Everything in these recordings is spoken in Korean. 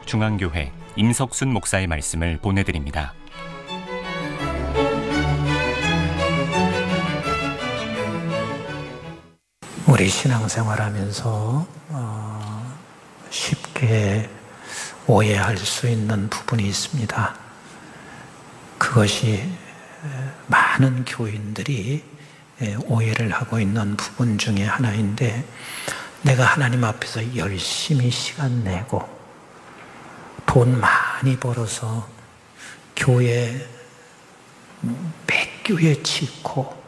한국중앙교회 임석순 목사의 말씀을 보내드립니다. 우리 신앙생활하면서 쉽게 오해할 수 있는 부분이 있습니다. 그것이 많은 교인들이 오해를 하고 있는 부분 중에 하나인데, 내가 하나님 앞에서 열심히 시간 내고 돈 많이 벌어서 교회 몇 교회 짓고,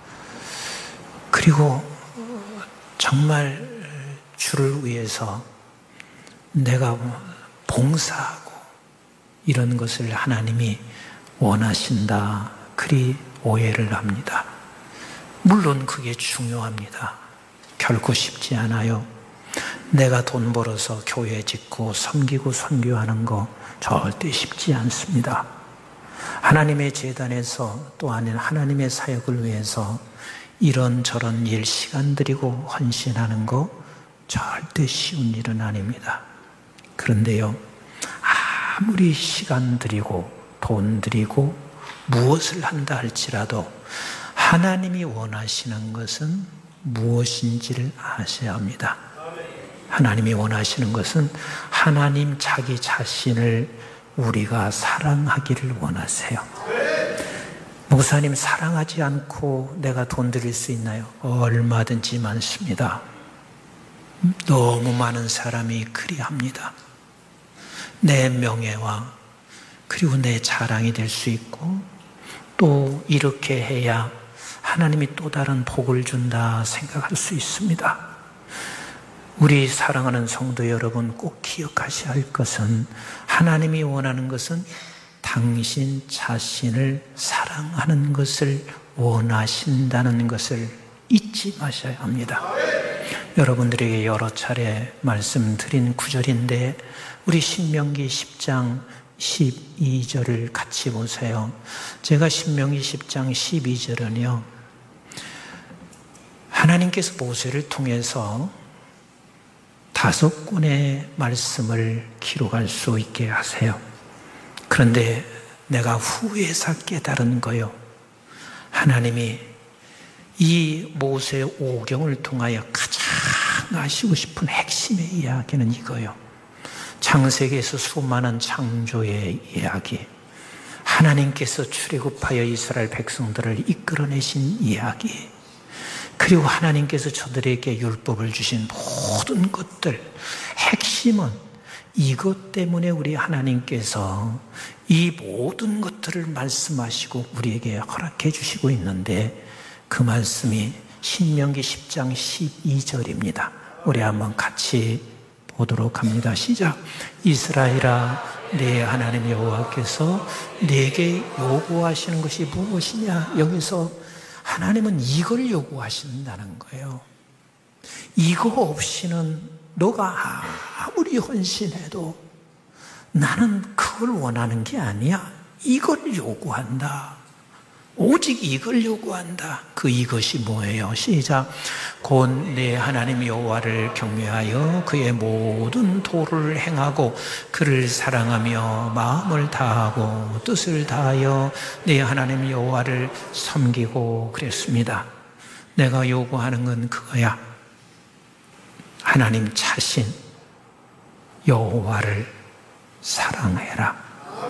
그리고 정말 주를 위해서 내가 봉사하고 이런 것을 하나님이 원하신다, 그리 오해를 합니다. 물론 그게 중요합니다. 결코 쉽지 않아요. 내가 돈 벌어서 교회 짓고 섬기고 선교하는 거 절대 쉽지 않습니다. 하나님의 제단에서 또한 하나님의 사역을 위해서 이런저런 일 시간 들이고 헌신하는 거 절대 쉬운 일은 아닙니다. 그런데요, 아무리 시간 들이고 돈 들이고 무엇을 한다 할지라도 하나님이 원하시는 것은 무엇인지를 아셔야 합니다. 하나님이 원하시는 것은 하나님 자기 자신을 우리가 사랑하기를 원하세요. 목사님, 사랑하지 않고 내가 돈 드릴 수 있나요? 얼마든지 많습니다. 너무 많은 사람이 그리합니다. 내 명예와 그리고 내 자랑이 될 수 있고, 또 이렇게 해야 하나님이 또 다른 복을 준다 생각할 수 있습니다. 우리 사랑하는 성도 여러분, 꼭 기억하셔야 할 것은, 하나님이 원하는 것은 당신 자신을 사랑하는 것을 원하신다는 것을 잊지 마셔야 합니다. 여러분들에게 여러 차례 말씀드린 구절인데, 우리 신명기 10장 12절을 같이 보세요. 제가 신명기 10장 12절은요, 하나님께서 모세를 통해서 5권의 말씀을 기록할 수 있게 하세요. 그런데 내가 후에서 깨달은 거요, 하나님이 이 모세 오경을 통하여 가장 하시고 싶은 핵심의 이야기는 이거요. 창세기에서 수많은 창조의 이야기, 하나님께서 출애굽하여 이스라엘 백성들을 이끌어내신 이야기, 그리고 하나님께서 저들에게 율법을 주신 모든 것들, 핵심은 이것 때문에 우리 하나님께서 이 모든 것들을 말씀하시고 우리에게 허락해 주시고 있는데, 그 말씀이 신명기 10장 12절입니다. 우리 한번 같이 보도록 합니다. 시작. 이스라엘아, 내 하나님 여호와께서 내게 요구하시는 것이 무엇이냐? 여기서 하나님은 이걸 요구하신다는 거예요. 이거 없이는 너가 아무리 헌신해도 나는 그걸 원하는 게 아니야. 이걸 요구한다. 오직 이걸 요구한다. 그 이것이 뭐예요? 시작. 곧 내 하나님 여호와를 경외하여 그의 모든 도를 행하고 그를 사랑하며 마음을 다하고 뜻을 다하여 내 하나님 여호와를 섬기고 그랬습니다. 내가 요구하는 건 그거야. 하나님 자신 여호와를 사랑해라.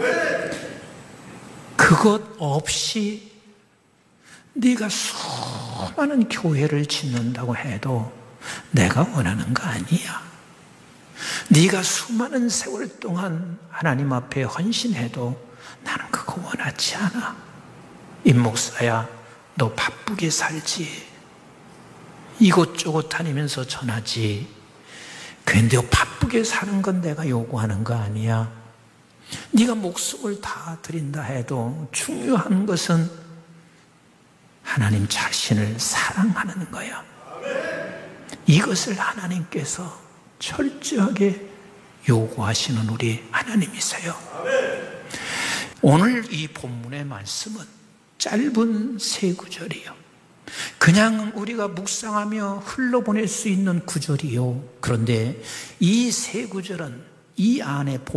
그것 없이 네가 수많은 교회를 짓는다고 해도 내가 원하는 거 아니야. 네가 수많은 세월 동안 하나님 앞에 헌신해도 나는 그거 원하지 않아. 임 목사야, 너 바쁘게 살지, 이곳저곳 다니면서 전하지, 근데 바쁘게 사는 건 내가 요구하는 거 아니야. 네가 목숨을 다 드린다 해도 중요한 것은 하나님 자신을 사랑하는 거야. 이것을 하나님께서 철저하게 요구하시는 우리 하나님이세요. 오늘 이 본문의 말씀은 짧은 3구절이요. 그냥 우리가 묵상하며 흘러보낼 수 있는 구절이요. 그런데 이 3구절은 이 안에